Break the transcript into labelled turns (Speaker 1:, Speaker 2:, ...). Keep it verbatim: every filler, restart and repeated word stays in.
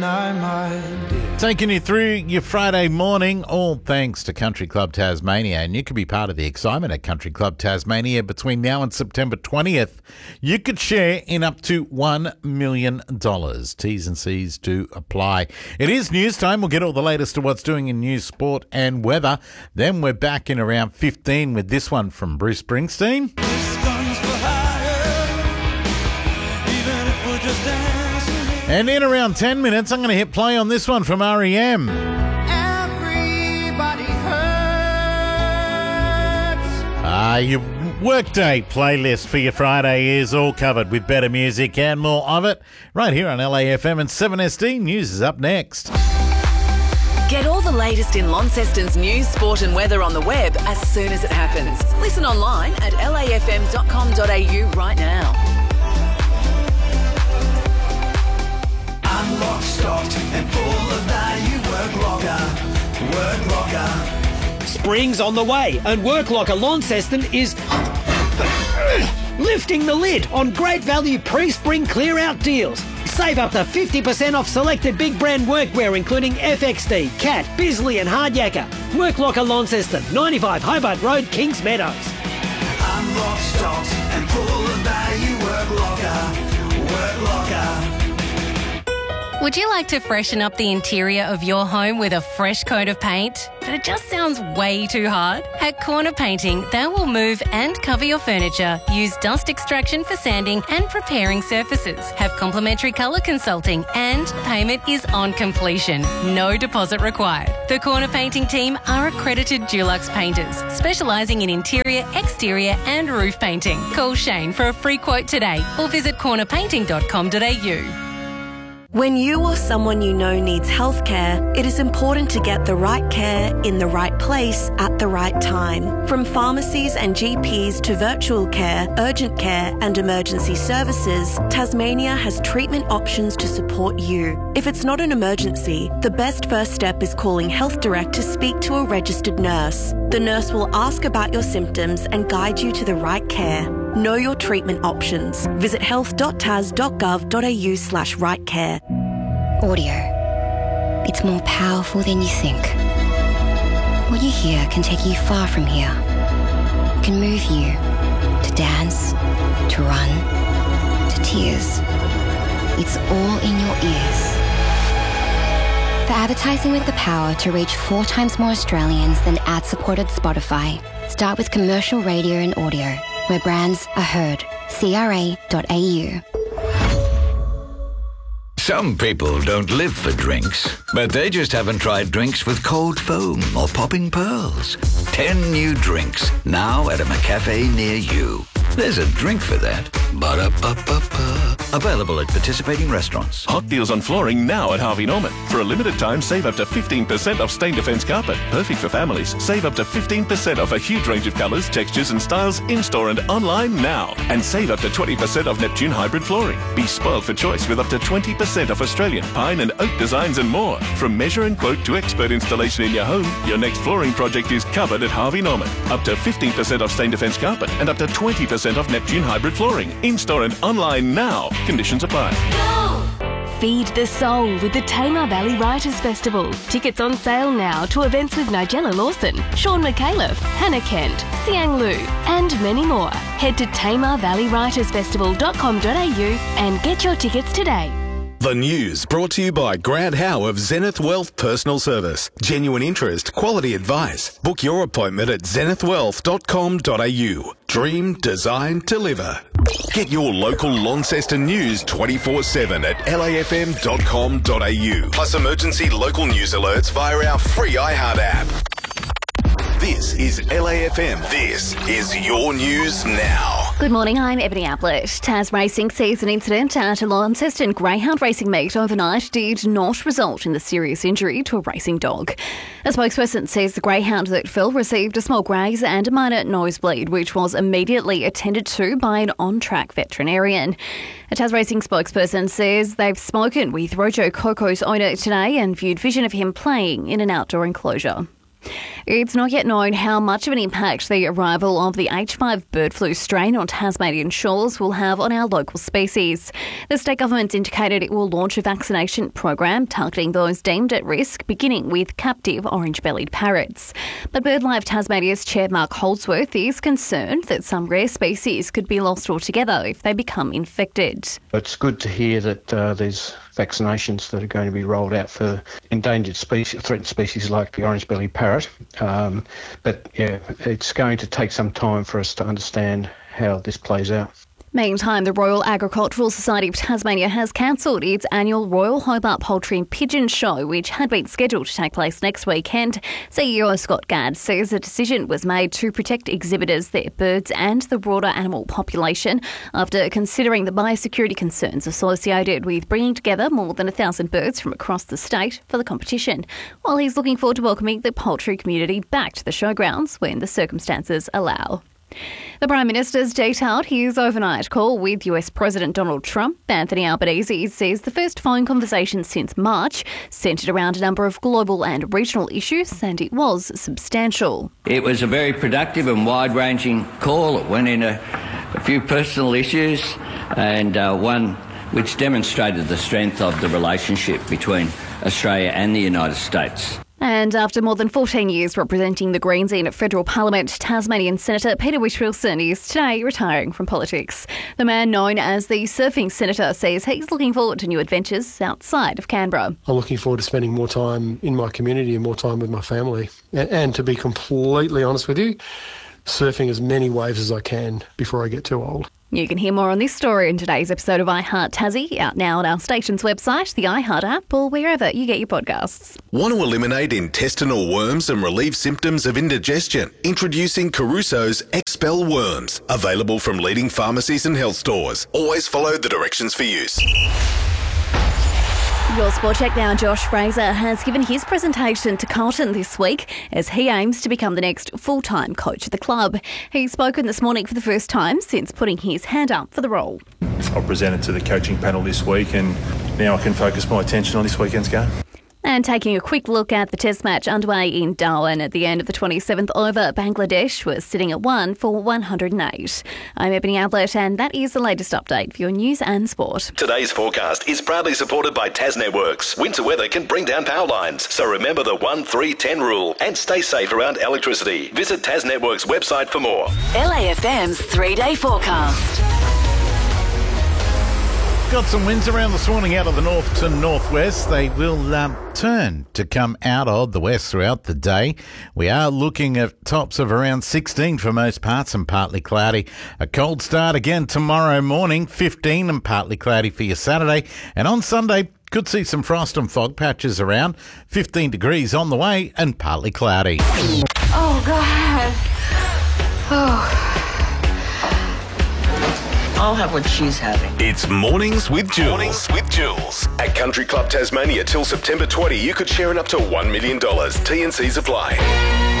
Speaker 1: night, my dear.
Speaker 2: Taking you through your Friday morning, all thanks to Country Club Tasmania. And you could be part of the excitement at Country Club Tasmania between now and September twentieth. You could share in up to one million dollars. T's and C's do apply. It is news time. We'll get all the latest to what's doing in news, sport and weather. Then we're back in around fifteen with this one from Bruce Springsteen.
Speaker 1: This gun's for hire, even if we're just dancing.
Speaker 2: And in around ten minutes, I'm going to hit play on this one from R E M.
Speaker 1: Everybody hurts.
Speaker 2: Ah, your workday playlist for your Friday is all covered with better music and more of it right here on L A F M, and seven S D News is up next.
Speaker 3: Get all the latest in Launceston's news, sport and weather on the web as soon as it happens. Listen online at l a f m dot com dot a u right now.
Speaker 4: I'm locked, stocked and full of value. Work Locker, Work Locker.
Speaker 5: Spring's on the way and Work Locker Launceston is lifting the lid on great value pre-spring clear-out deals. Save up to fifty percent off selected big brand workwear including F X D, Cat, Bisley and Hardyacker. Work Locker Launceston, ninety-five Hobart Road, Kings Meadows.
Speaker 4: I'm locked, stocked and full of value. Work Locker, Work Locker.
Speaker 6: Would you like to freshen up the interior of your home with a fresh coat of paint? But it just sounds way too hard? At Corner Painting, they will move and cover your furniture, use dust extraction for sanding and preparing surfaces, have complimentary colour consulting, and payment is on completion. No deposit required. The Corner Painting team are accredited Dulux painters, specialising in interior, exterior and roof painting. Call Shane for a free quote today or visit corner painting dot com dot a u.
Speaker 7: When you or someone you know needs healthcare, it is important to get the right care in the right place at the right time. From pharmacies and G Ps to virtual care, urgent care and emergency services, Tasmania has treatment options to support you. If it's not an emergency, the best first step is calling Health Direct to speak to a registered nurse. The nurse will ask about your symptoms and guide you to the right care. Know your treatment options. Visit health dot tas dot gov dot a u slash right care.
Speaker 8: Audio. It's more powerful than you think. What you hear can take you far from here. It can move you to dance, to run, to tears. It's all in your ears. For advertising with the power to reach four times more Australians than ad-supported Spotify, start with commercial radio and audio, where brands are heard. c r a dot a u.
Speaker 9: Some people don't live for drinks, but they just haven't tried drinks with cold foam or popping pearls. Ten new drinks, now at a McCafe near you. There's a drink for that. Ba-da-ba-ba-ba. Available at participating restaurants.
Speaker 10: Hot deals on flooring now at Harvey Norman. For a limited time, save up to fifteen percent off Stain Defence carpet. Perfect for families. Save up to fifteen percent off a huge range of colours, textures and styles in-store and online now. And save up to twenty percent off Neptune hybrid flooring. Be spoiled for choice with up to twenty percent off Australian, pine and oak designs and more. From measure and quote to expert installation in your home, your next flooring project is covered at Harvey Norman. Up to fifteen percent off Stain Defence carpet and up to twenty percent off Neptune hybrid flooring. In-store and online now. Conditions apply.
Speaker 11: Feed the soul with the Tamar Valley Writers Festival. Tickets on sale now to events with Nigella Lawson, Sean McAuliffe, Hannah Kent, Siang Lu, and many more. Head to tamar valley writers festival dot com dot a u and get your tickets today.
Speaker 12: The news brought to you by Grant Howe of Zenith Wealth Personal Service. Genuine interest, quality advice. Book your appointment at zenith wealth dot com dot a u. Dream, design, deliver. Get your local Launceston news twenty-four seven at l a f m dot com dot a u. Plus emergency local news alerts via our free iHeart app. This is L A F M. This is your news now.
Speaker 13: Good morning, I'm Ebony Ablett. Tas Racing sees an incident at a Launceston Greyhound racing meet overnight did not result in the serious injury to a racing dog. A spokesperson says the greyhound that fell received a small graze and a minor nosebleed, which was immediately attended to by an on-track veterinarian. A Tas Racing spokesperson says they've spoken with Rojo Coco's owner today and viewed vision of him playing in an outdoor enclosure. It's not yet known how much of an impact the arrival of the H five bird flu strain on Tasmanian shores will have on our local species. The state government indicated it will launch a vaccination program targeting those deemed at risk, beginning with captive orange-bellied parrots. But BirdLife Tasmania's chair Mark Holdsworth is concerned that some rare species could be lost altogether if they become infected.
Speaker 14: It's good to hear that uh, there's vaccinations that are going to be rolled out for endangered species, threatened species like the orange-bellied parrot. Um, but yeah, it's going to take some time for us to understand how this plays out.
Speaker 13: Meantime, the Royal Agricultural Society of Tasmania has cancelled its annual Royal Hobart Poultry and Pigeon Show, which had been scheduled to take place next weekend. C E O Scott Gadd says the decision was made to protect exhibitors, their birds and the broader animal population after considering the biosecurity concerns associated with bringing together more than a thousand birds from across the state for the competition, while he's looking forward to welcoming the poultry community back to the showgrounds when the circumstances allow. The Prime Minister's detailed his overnight call with U S President Donald Trump. Anthony Albanese says the first phone conversation since March centred around a number of global and regional issues, and it was substantial.
Speaker 15: It was a very productive and wide-ranging call. It went into a few personal issues and uh, one which demonstrated the strength of the relationship between Australia and the United States.
Speaker 13: And after more than fourteen years representing the Greens in federal parliament, Tasmanian Senator Peter Whish-Wilson is today retiring from politics. The man known as the surfing senator says he's looking forward to new adventures outside of Canberra.
Speaker 16: I'm looking forward to spending more time in my community and more time with my family. And, and to be completely honest with you, surfing as many waves as I can before I get too old.
Speaker 13: You can hear more on this story in today's episode of iHeart Tassie, out now on our station's website, the iHeart app, or wherever you get your podcasts.
Speaker 12: Want to eliminate intestinal worms and relieve symptoms of indigestion? Introducing Caruso's Expel Worms, available from leading pharmacies and health stores. Always follow the directions for use.
Speaker 13: Your Sport Check now. Josh Fraser has given his presentation to Carlton this week as he aims to become the next full-time coach of the club. He's spoken this morning for the first time since putting his hand up for the role.
Speaker 17: I'll present it to the coaching panel this week, and now I can focus my attention on this weekend's game.
Speaker 13: And taking a quick look at the Test match underway in Darwin at the end of the twenty-seventh over, Bangladesh was sitting at one for one hundred eight. I'm Ebony Outlet, and that is the latest update for your news and sport.
Speaker 18: Today's forecast is proudly supported by Tas Networks. Winter weather can bring down power lines, so remember the one three ten rule and stay safe around electricity. Visit Tas Networks' website for more.
Speaker 3: L A F M's three-day forecast.
Speaker 2: Got some winds around this morning out of the north to northwest. They will um, turn to come out of the west throughout the day. We are looking at tops of around sixteen for most parts and partly cloudy. A cold start again tomorrow morning, fifteen and partly cloudy for your Saturday. And on Sunday, could see some frost and fog patches around. fifteen degrees on the way and partly cloudy.
Speaker 19: Oh, God. Oh. I'll have what she's having.
Speaker 12: It's Mornings with Jules. Mornings with Jules. At Country Club Tasmania till September twentieth, you could share in up to one million dollars. T and C's apply.